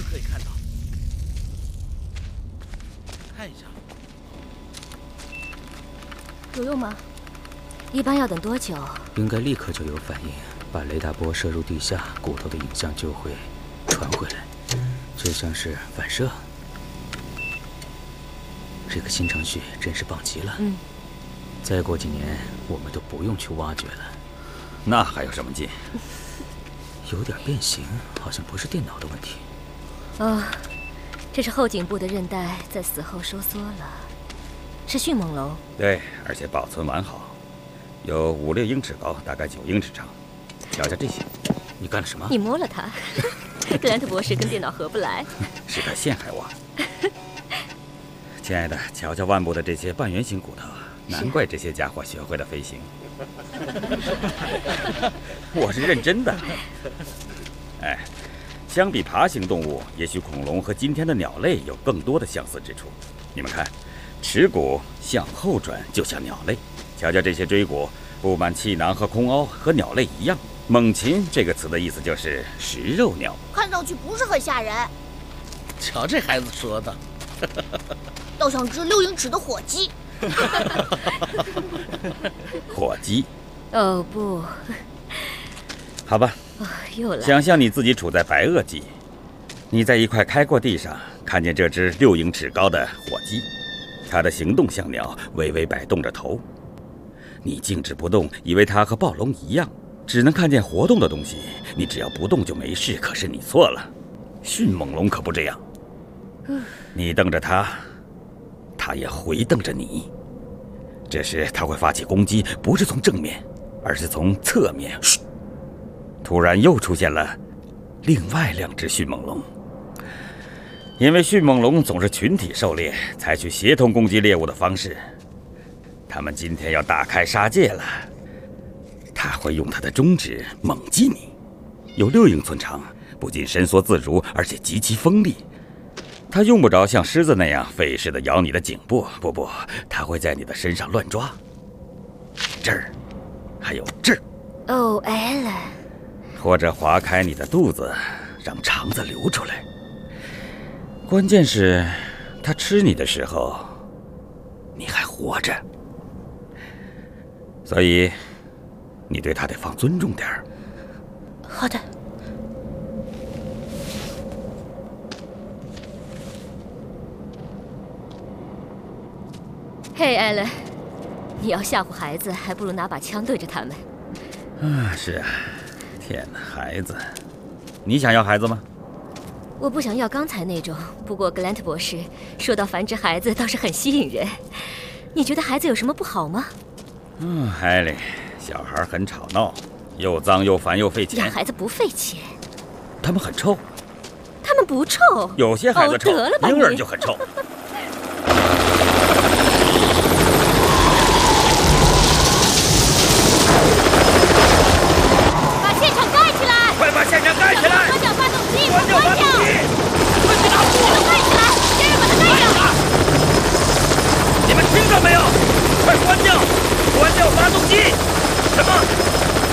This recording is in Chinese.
可以看到。看一下， 有用吗？一般要等多久？ 应该立刻就有反应，把雷达波射入地下，骨头的影像就会传回来，就像是反射。这个新程序真是棒极了。再过几年，我们都不用去挖掘了。 那还有什么劲？ 有点变形，好像不是电脑的问题。 哦，这是后颈部的韧带在死后收缩了，是迅猛龙。 对，而且保存完好，有5、6英尺高，大概9英尺长。瞧瞧这些， 你干了什么？ 你摸了它。格兰特博士跟电脑合不来。 是他陷害我。亲爱的，瞧瞧腕部的这些半圆形骨头，难怪这些家伙学会了飞行。我是认真的。哎，相比爬行动物，也许恐龙和今天的鸟类有更多的相似之处。你们看，耻骨向后转就像鸟类，瞧瞧这些椎骨布满气囊和空凹，和鸟类一样。猛禽这个词的意思就是食肉鸟， 看上去不是很吓人。 瞧这孩子说的， 倒像只6英尺的火鸡。 火鸡？ 哦不， 好吧。 又来。 想象你自己处在白垩纪，你在一块开阔地上看见这只6英尺高的火鸡，它的行动像鸟，微微摆动着头。你静止不动，以为它和暴龙一样，只能看见活动的东西。你只要不动就没事，可是你错了，迅猛龙可不这样。你瞪着它，它也回瞪着你。这时它会发起攻击，不是从正面，而是从侧面。突然又出现了另外2只迅猛龙。因为迅猛龙总是群体狩猎，采取协同攻击猎物的方式。他们今天要大开杀戒了。他会用他的中指猛击你，有6英寸长，不仅伸缩自如，而且极其锋利。他用不着像狮子那样费事地咬你的颈部，不，他会在你的身上乱抓，这儿，还有这儿。 哦，艾伦。 或者划开你的肚子，让肠子流出来。关键是，他吃你的时候，你还活着，所以你对他得放尊重点儿。 好的。嘿，艾伦，你要吓唬孩子，还不如拿把枪对着他们。 是啊。天哪，孩子，你想要孩子吗？ 我不想要刚才那种，不过格兰特博士说到繁殖孩子倒是很吸引人。你觉得孩子有什么不好吗？ 艾莉，小孩很吵闹，又脏又烦又费钱。 养孩子不费钱。 他们很臭。 他们不臭。 有些孩子臭， 得了吧， 婴儿就很臭。 把现场盖起来！ 快把现场盖起来！ 关掉发动机！ 关掉发动机！